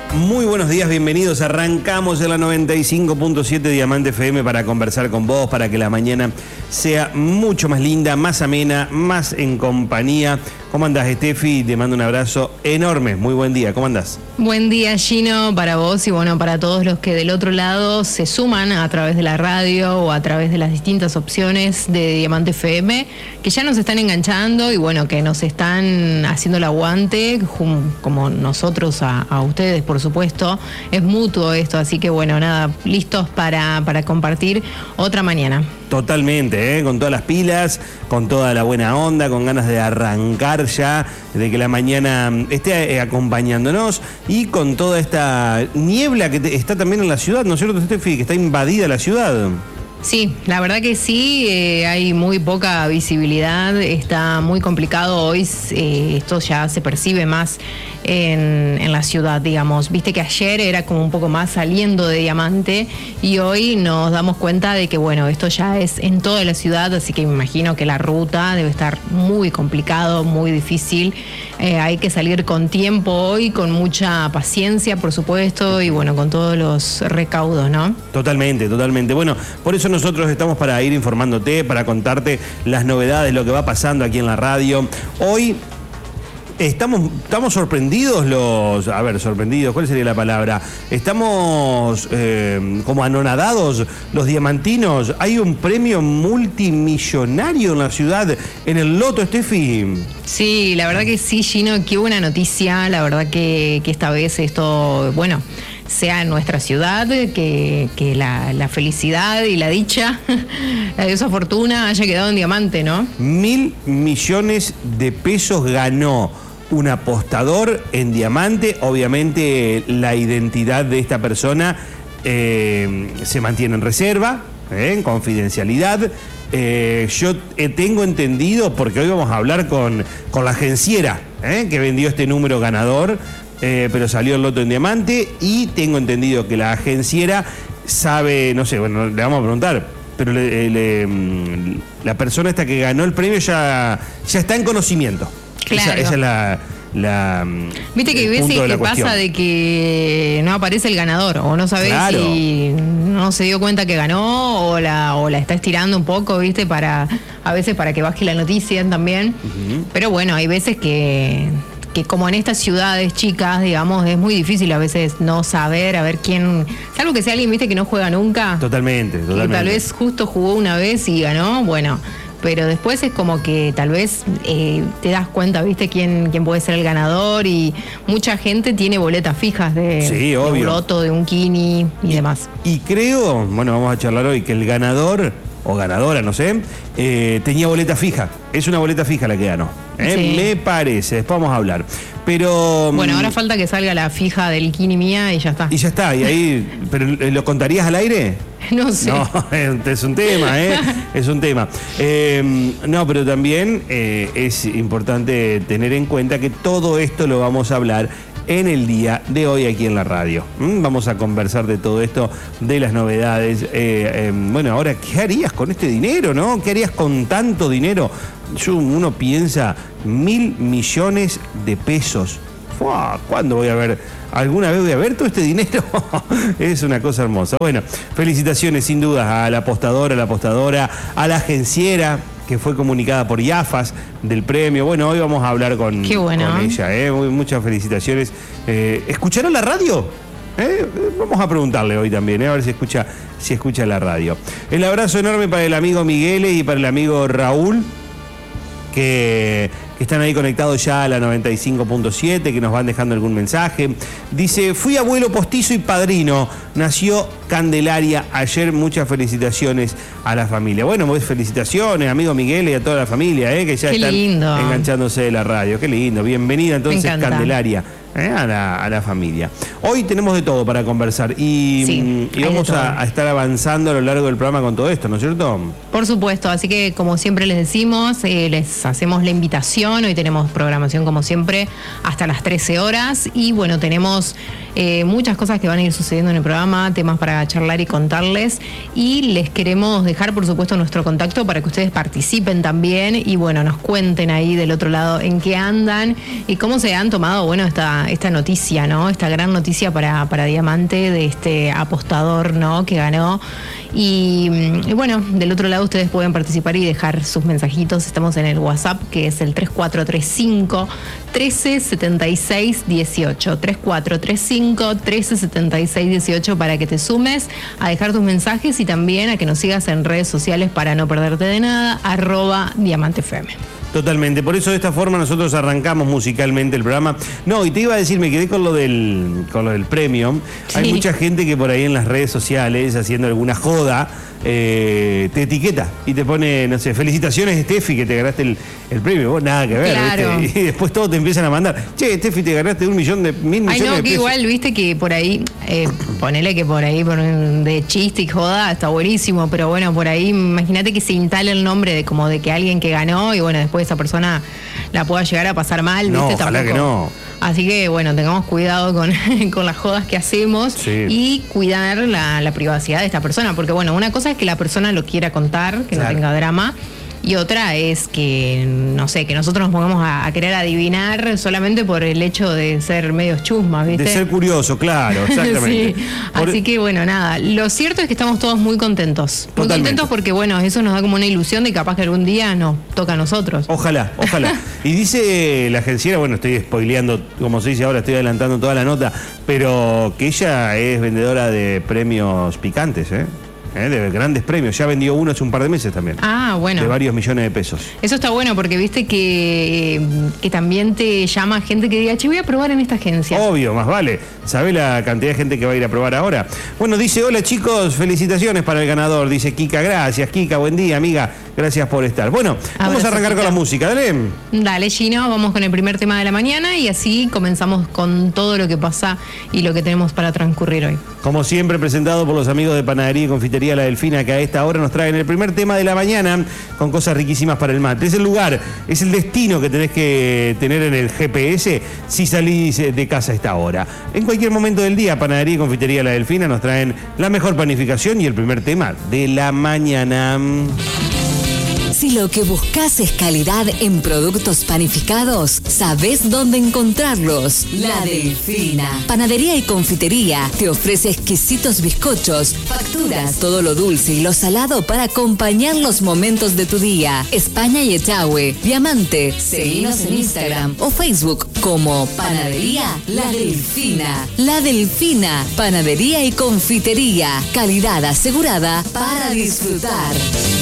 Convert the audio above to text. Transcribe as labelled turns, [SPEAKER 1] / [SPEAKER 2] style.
[SPEAKER 1] Muy buenos días, bienvenidos. Arrancamos en la 95.7 Diamante FM para conversar con vos, para que la mañana sea mucho más linda, más amena, más en compañía. ¿Cómo andás, Estefi? Te mando un abrazo enorme. Muy buen día. ¿Cómo andás?
[SPEAKER 2] Buen día, Gino, para vos y bueno, para todos los que del otro lado se suman a través de la radio o a través de las distintas opciones de Diamante FM, que ya nos están enganchando y bueno, que nos están haciendo el aguante, como nosotros a ustedes, por supuesto. Es mutuo esto, así que bueno, nada, listos para compartir otra mañana.
[SPEAKER 1] Totalmente, con todas las pilas, con toda la buena onda, con ganas de arrancar ya, de que la mañana esté acompañándonos y con toda esta niebla que está también en la ciudad, ¿no es cierto, Steffi? Que está invadida la ciudad.
[SPEAKER 2] Sí, la verdad que sí, hay muy poca visibilidad, está muy complicado hoy, esto ya se percibe más en la ciudad, digamos. Viste que ayer era como un poco más saliendo de Diamante y hoy nos damos cuenta de que bueno, esto ya es en toda la ciudad, así que me imagino que la ruta debe estar muy complicado, muy difícil. Hay que salir con tiempo hoy, con mucha paciencia, por supuesto, y bueno, con todos los recaudos, ¿no? Totalmente,
[SPEAKER 1] totalmente. Bueno, por eso nosotros estamos para ir informándote, para contarte las novedades, lo que va pasando aquí en la radio. Hoy estamos sorprendidos sorprendidos, ¿cuál sería la palabra? Estamos como anonadados los diamantinos. Hay un premio multimillonario en la ciudad, en el loto, Steffi.
[SPEAKER 2] Sí, la verdad que sí, Gino, qué buena noticia. La verdad que esta vez esto, bueno, sea en nuestra ciudad, que la felicidad y la dicha, la diosa fortuna haya quedado en Diamante, ¿no?
[SPEAKER 1] 1.000 millones de pesos ganó un apostador en Diamante. Obviamente la identidad de esta persona se mantiene en reserva, en confidencialidad. Yo tengo entendido, porque hoy vamos a hablar con la agenciera que vendió este número ganador, pero salió el loto en Diamante, y tengo entendido que la agenciera sabe, no sé, bueno, le vamos a preguntar, pero la persona esta que ganó el premio ya está en conocimiento.
[SPEAKER 2] Claro.
[SPEAKER 1] Esa es la
[SPEAKER 2] viste que hay veces que pasa de que no aparece el ganador, o no sabés si no se dio cuenta que ganó, o la está estirando un poco, viste, a veces para que baje la noticia también. Uh-huh. Pero bueno, hay veces que como en estas ciudades chicas, digamos, es muy difícil a veces no saber, a ver quién, salvo que sea alguien, viste, que no juega nunca.
[SPEAKER 1] Totalmente.
[SPEAKER 2] Que tal vez justo jugó una vez y ganó, bueno, pero después es como que tal vez te das cuenta, viste, quién puede ser el ganador, y mucha gente tiene boletas fijas de un loto, de un Kini y demás.
[SPEAKER 1] Y creo, bueno, vamos a charlar hoy, que el ganador o ganadora, no sé, tenía boleta fija. Es una boleta fija la que ganó. Sí. Me parece, después vamos a hablar. Pero
[SPEAKER 2] bueno, ahora falta que salga la fija del Kini mía y ya está.
[SPEAKER 1] Y ya está, y ahí, ¿pero lo contarías al aire?
[SPEAKER 2] No sé.
[SPEAKER 1] No, es un tema, es un tema. No, pero también es importante tener en cuenta que todo esto lo vamos a hablar en el día de hoy aquí en la radio. Vamos a conversar de todo esto, de las novedades. Bueno, ahora, ¿qué harías con este dinero, no? ¿Qué harías con tanto dinero? Uno piensa, 1.000 millones de pesos. ¿Cuándo voy a ver? ¿Alguna vez voy a ver todo este dinero? Es una cosa hermosa. Bueno, felicitaciones sin duda a la apostadora, a la agenciera, que fue comunicada por IAFAS del premio. Bueno, hoy vamos a hablar con ella. Muchas felicitaciones. ¿Escuchará la radio? Vamos a preguntarle hoy también, a ver si escucha la radio. El abrazo enorme para el amigo Miguel y para el amigo Raúl, que están ahí conectados ya a la 95.7, que nos van dejando algún mensaje. Dice, fui abuelo postizo y padrino, nació Candelaria ayer, muchas felicitaciones a la familia. Bueno, pues felicitaciones, amigo Miguel, y a toda la familia, que ya están enganchándose de la radio. Qué lindo, bienvenida entonces Candelaria. A la familia. Hoy tenemos de todo para conversar y vamos a estar avanzando a lo largo del programa con todo esto, ¿no es cierto?
[SPEAKER 2] Por supuesto, así que como siempre les decimos, les hacemos la invitación. Hoy tenemos programación como siempre hasta las 13 horas y bueno, tenemos muchas cosas que van a ir sucediendo en el programa, temas para charlar y contarles, y les queremos dejar por supuesto nuestro contacto para que ustedes participen también y bueno, nos cuenten ahí del otro lado en qué andan y cómo se han tomado, bueno, esta esta noticia, ¿no? Esta gran noticia para Diamante de este apostador, ¿no? Que ganó. Y bueno, del otro lado ustedes pueden participar y dejar sus mensajitos. Estamos en el WhatsApp, que es el 3435 1376 18. 3435 1376 18 para que te sumes a dejar tus mensajes y también a que nos sigas en redes sociales para no perderte de nada, @DiamanteFM.
[SPEAKER 1] Totalmente, por eso de esta forma nosotros arrancamos musicalmente el programa. No, y te iba a decir, me quedé con lo del premio. Sí. Hay mucha gente que por ahí en las redes sociales, haciendo alguna joda, te etiqueta y te pone, no sé, felicitaciones Steffi que te ganaste el premio. Vos nada que ver,
[SPEAKER 2] claro.
[SPEAKER 1] ¿viste? Y después todos te empiezan a mandar, che, Steffi, te ganaste 1 millón de 1.000 millones de pesos.
[SPEAKER 2] Ay, no, que igual, viste que por ahí, ponele que por ahí de chiste y joda está buenísimo, pero bueno, por ahí imagínate que se instale el nombre de como de que alguien que ganó y bueno, después esa persona la pueda llegar a pasar mal, ¿viste?
[SPEAKER 1] No, ojalá que no.
[SPEAKER 2] Así que bueno, tengamos cuidado con las jodas que hacemos, sí, y cuidar la privacidad de esta persona, porque bueno, una cosa es que la persona lo quiera contar, que claro, no tenga drama, y otra es que, no sé, que nosotros nos pongamos a querer adivinar solamente por el hecho de ser medios chusmas, ¿viste?
[SPEAKER 1] De ser curioso, claro, exactamente.
[SPEAKER 2] Sí. Así que bueno, nada, lo cierto es que estamos todos muy contentos. Totalmente. Muy contentos porque bueno, eso nos da como una ilusión de capaz que algún día nos toca a nosotros.
[SPEAKER 1] Ojalá, ojalá. Y dice la agenciera, bueno, estoy spoileando, como se dice ahora, estoy adelantando toda la nota, pero que ella es vendedora de premios picantes, de grandes premios, ya vendió uno hace un par de meses también.
[SPEAKER 2] Ah, bueno.
[SPEAKER 1] De varios millones de pesos.
[SPEAKER 2] Eso está bueno porque viste que también te llama gente que diga, che, voy a probar en esta agencia.
[SPEAKER 1] Obvio, más vale. ¿Sabés la cantidad de gente que va a ir a probar ahora? Bueno, dice, hola chicos, felicitaciones para el ganador. Dice Kika, gracias Kika, buen día amiga, gracias por estar. Bueno, vamos a arrancar con la música, dale.
[SPEAKER 2] Dale Gino, vamos con el primer tema de la mañana y así comenzamos con todo lo que pasa y lo que tenemos para transcurrir hoy.
[SPEAKER 1] Como siempre, presentado por los amigos de Panadería y Confitería La Delfina, que a esta hora nos traen el primer tema de la mañana con cosas riquísimas para el mate. Es el lugar, es el destino que tenés que tener en el GPS si salís de casa a esta hora. En cualquier momento del día, Panadería y Confitería La Delfina nos traen la mejor panificación y el primer tema de la mañana.
[SPEAKER 3] Si lo que buscas es calidad en productos panificados, ¿sabés dónde encontrarlos? La Delfina. Panadería y Confitería te ofrece exquisitos bizcochos, facturas, todo lo dulce y lo salado para acompañar los momentos de tu día. España y Echagüe, Diamante. Seguinos en Instagram o Facebook como Panadería La Delfina. La Delfina, Panadería y Confitería. Calidad asegurada para disfrutar.